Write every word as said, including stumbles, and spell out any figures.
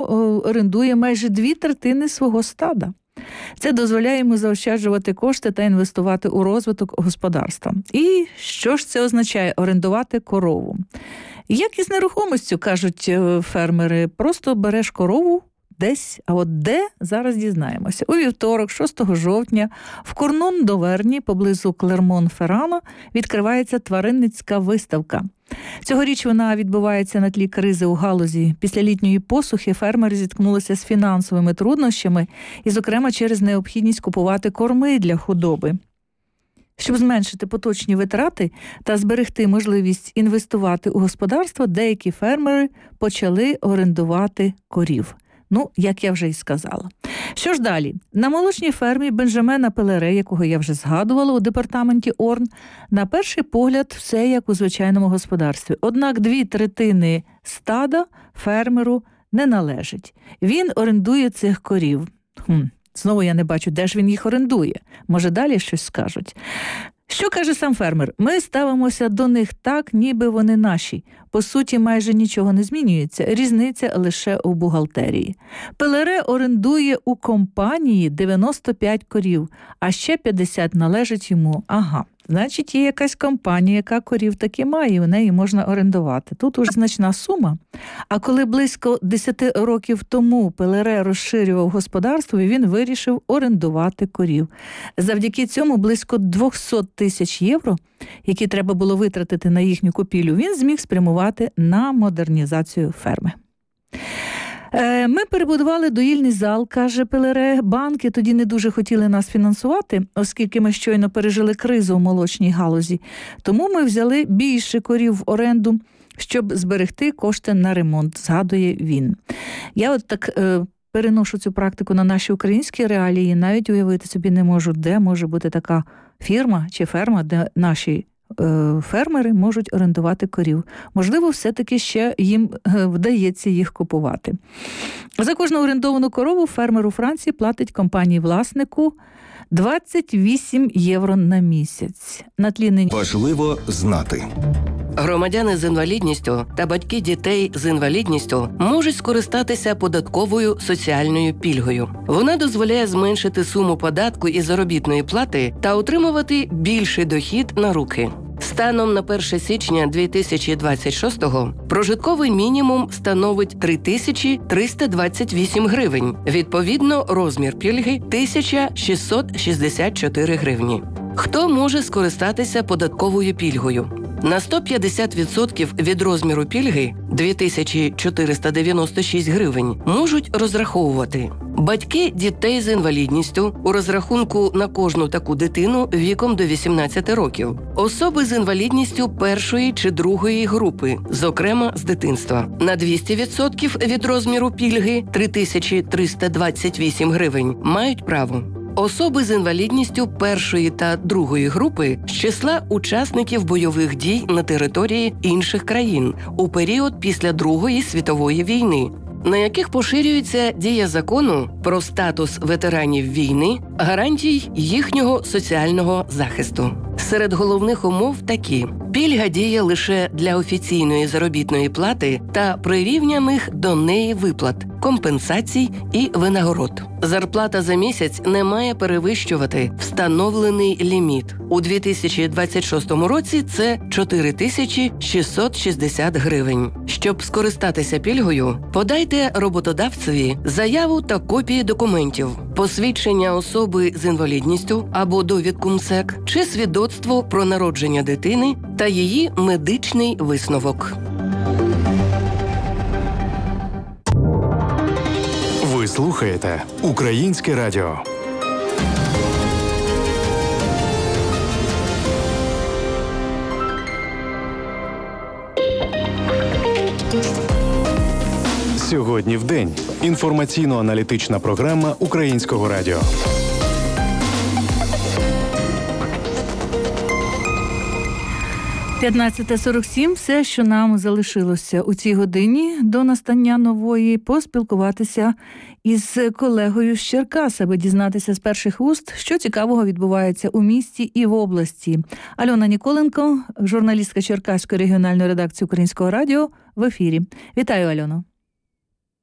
орендує майже дві третини свого стада. Це дозволяє йому заощаджувати кошти та інвестувати у розвиток господарства. І що ж це означає – орендувати корову? Як із нерухомістю, кажуть фермери, просто береш корову десь, а от де – зараз дізнаємося. У вівторок, шостого жовтня, в Корнон-до-Верні, поблизу Клермон-Феррано, відкривається тваринницька виставка. Цьогоріч вона відбувається на тлі кризи у галузі. Після літньої посухи фермери зіткнулися з фінансовими труднощами і, зокрема, через необхідність купувати корми для худоби. Щоб зменшити поточні витрати та зберегти можливість інвестувати у господарство, деякі фермери почали орендувати корів. Ну, як я вже й сказала. Що ж далі? На молочній фермі Бенджамена Пелере, якого я вже згадувала, у департаменті Орн, на перший погляд все як у звичайному господарстві. Однак дві третини стада фермеру не належить. Він орендує цих корів. Хм, знову я не бачу, де ж він їх орендує. Може, далі щось скажуть. Що каже сам фермер? Ми ставимося до них так, ніби вони наші. По суті, майже нічого не змінюється. Різниця лише у бухгалтерії. Пелере орендує у компанії дев'яносто п'ять корів, а ще п'ятдесят належить йому. Ага. Значить, є якась компанія, яка корів таки має, у неї можна орендувати. Тут уже значна сума. А коли близько десять років тому Пелере розширював господарство, він вирішив орендувати корів. Завдяки цьому близько двісті тисяч євро, які треба було витратити на їхню купівлю, він зміг спрямувати на модернізацію ферми. Ми перебудували доїльний зал, каже Пелере. Банки тоді не дуже хотіли нас фінансувати, оскільки ми щойно пережили кризу у молочній галузі. Тому ми взяли більше корів в оренду, щоб зберегти кошти на ремонт, згадує він. Я от так е, переношу цю практику на наші українські реалії, навіть уявити собі не можу, де може бути така фірма чи ферма, де наші фермери можуть орендувати корів. Можливо, все-таки ще їм вдається їх купувати. За кожну орендовану корову фермер у Франції платить компанії-власнику двадцять вісім євро на місяць. На тлі нині... Важливо знати. Громадяни з інвалідністю та батьки дітей з інвалідністю можуть скористатися податковою соціальною пільгою. Вона дозволяє зменшити суму податку і заробітної плати та отримувати більший дохід на руки. Станом на перше січня дві тисячі двадцять шостого прожитковий мінімум становить три тисячі триста двадцять вісім гривень. Відповідно, розмір пільги – тисяча шістсот шістдесят чотири гривні. Хто може скористатися податковою пільгою? На сто п'ятдесят відсотків від розміру пільги – дві тисячі чотириста дев'яносто шість гривень – можуть розраховувати батьки дітей з інвалідністю у розрахунку на кожну таку дитину віком до вісімнадцяти років, особи з інвалідністю першої чи другої групи, зокрема з дитинства. На двісті відсотків від розміру пільги – три тисячі триста двадцять вісім гривень – мають право особи з інвалідністю першої та другої групи з числа учасників бойових дій на території інших країн у період після Другої світової війни, на яких поширюється дія закону про статус ветеранів війни, гарантій їхнього соціального захисту. Серед головних умов такі: пільга діє лише для офіційної заробітної плати та прирівняних до неї виплат, компенсацій і винагород. Зарплата за місяць не має перевищувати встановлений ліміт. У дві тисячі двадцять шостому році це чотири тисячі шістсот шістдесят гривень. Щоб скористатися пільгою, подайте роботодавцеві заяву та копії документів, посвідчення особи з інвалідністю або довідку МСЕК, чи свідоцтво про народження дитини та її медичний висновок. Ви слухаєте Українське радіо. Сьогодні в день. Інформаційно-аналітична програма Українського радіо. п'ятнадцята сорок сім – все, що нам залишилося у цій годині до настання нової, поспілкуватися із колегою з Черкас, аби дізнатися з перших уст, що цікавого відбувається у місті і в області. Альона Ніколенко, журналістка Черкаської регіональної редакції Українського радіо, в ефірі. Вітаю, Альоно.